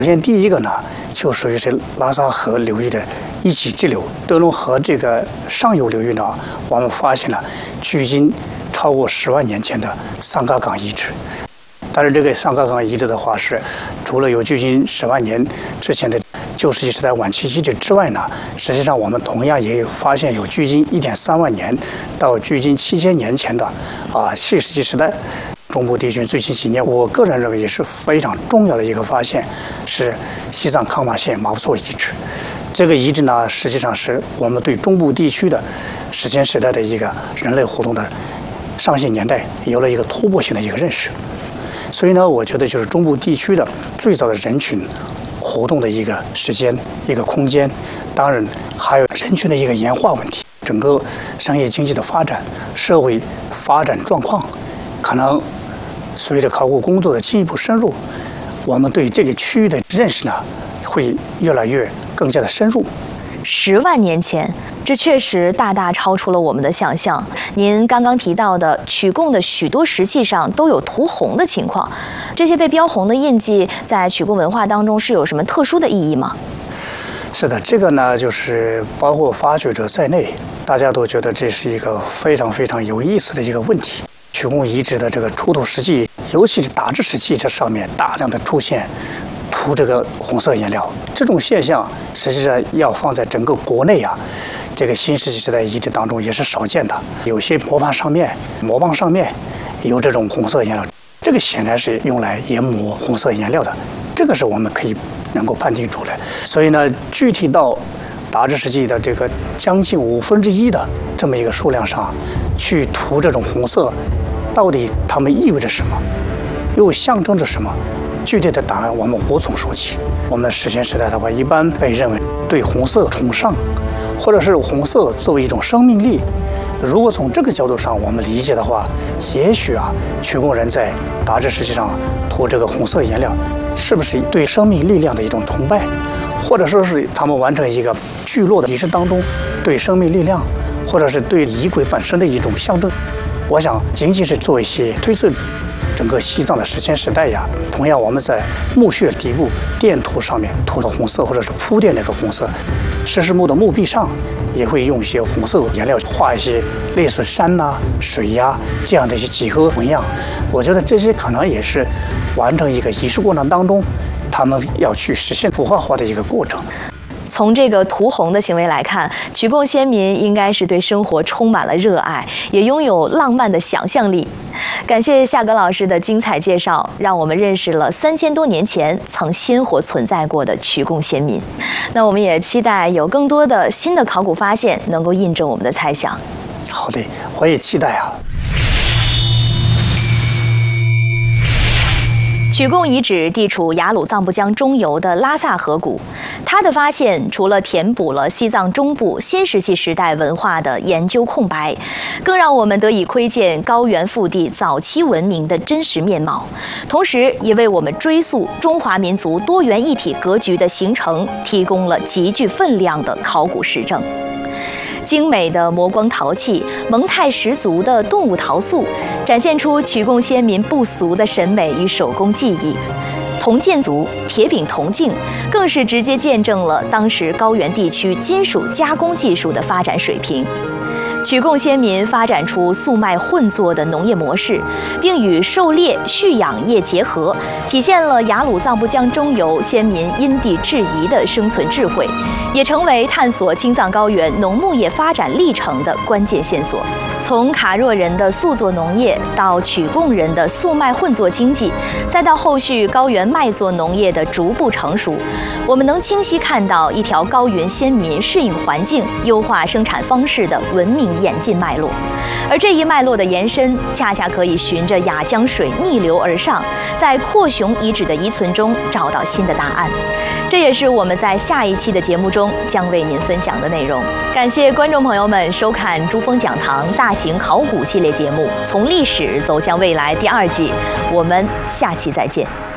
首先，第一个呢，就属于是拉萨河流域的一级支流。德隆河这个上游流域呢，我们发现了距今超过10万年前的桑嘎岗遗址。但是这个桑嘎岗遗址的话是，除了有距今10万年之前的旧石器时代晚期遗址之外呢，实际上我们同样也有发现有距今1.3万年到距今7000年前的新石器时代。中部地区最近几年，我个人认为也是非常重要的一个发现，是西藏康玛县麻布措遗址。这个遗址呢，实际上是我们对中部地区的史前时代的一个人类活动的上限年代有了一个突破性的一个认识。所以呢，我觉得就是中部地区的最早的人群活动的一个时间、一个空间，当然还有人群的一个演化问题，整个商业经济的发展、社会发展状况，可能随着考古工作的进一步深入，我们对这个区域的认识呢，会越来越更加的深入。 10万年前，这确实大大超出了我们的想象。您刚刚提到的曲贡的许多石器上都有涂红的情况，这些被标红的印记在曲贡文化当中是有什么特殊的意义吗？ 是的，这个呢，就是包括发掘者在内，大家都觉得这是一个非常非常有意思的一个问题。曲贡遗址的这个出土石器，尤其是打制石器，这上面大量的出现涂这个红色颜料，这种现象实际上要放在整个国内这个新石器时代遗址当中也是少见的。有些模棒上面有这种红色颜料，这个显然是用来研磨红色颜料的，这个是我们可以能够判定出来。所以呢，具体到打制石器的这个将近1/5的这么一个数量上去涂这种红色，到底它们意味着什么，又象征着什么？具体的答案我们无从说起。我们史前时代的话，一般被认为对红色崇尚，或者是红色作为一种生命力。如果从这个角度上我们理解的话，也许曲贡人在打制石器上涂这个红色颜料，是不是对生命力量的一种崇拜，或者说是他们完成一个聚落的仪式当中对生命力量，或者是对仪轨本身的一种象征？我想仅仅是做一些推测。整个西藏的史前时代同样我们在墓穴底部垫涂上面涂的红色，或者是铺垫那个红色，石室墓的墓壁上也会用一些红色颜料画一些类似山水这样的一些几何纹样。我觉得这些可能也是完成一个仪式过程当中，他们要去实现符号化的一个过程。 从这个涂红的行为来看，曲贡先民应该是对生活充满了热爱，也拥有浪漫的想象力。感谢夏格老师的精彩介绍，让我们认识了3000多年前曾鲜活存在过的曲贡先民。那我们也期待有更多的新的考古发现能够印证我们的猜想。 好的，我也期待曲贡遗址地处雅鲁藏布江中游的拉萨河谷，它的发现除了填补了西藏中部新石器时代文化的研究空白，更让我们得以窥见高原腹地早期文明的真实面貌，同时也为我们追溯中华民族多元一体格局的形成提供了极具分量的考古实证。精美的磨光陶器，蒙太十足的动物陶塑，展现出曲贡先民不俗的审美与手工技艺。铜剑族、铁柄铜镜，更是直接见证了当时高原地区金属加工技术的发展水平。曲贡先民发展出粟麦混作的农业模式，并与狩猎、畜养业结合，体现了雅鲁藏布江中游先民因地制宜的生存智慧，也成为探索青藏高原农牧业发展历程的关键线索。从卡若人的素作农业到曲贡人的粟麦混作经济，再到后续高原麦作农业的逐步成熟，我们能清晰看到一条高原先民适应环境、优化生产方式的文明演进脉络。而这一脉络的延伸，恰恰可以循着雅江水逆流而上，在阔雄遗址的遗存中找到新的答案。这也是我们在下一期的节目中将为您分享的内容。感谢观众朋友们收看珠峰讲堂大型考古系列节目《从历史走向未来》第2季，我们下期再见。